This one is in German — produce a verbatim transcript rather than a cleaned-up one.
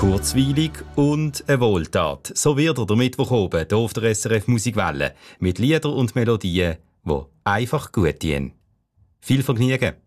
Kurzweilig und eine Wohltat. So wird er der Mittwoch oben, hier auf der S R F Musikwelle. Mit Liedern und Melodien, die einfach gut tun. Viel Vergnügen!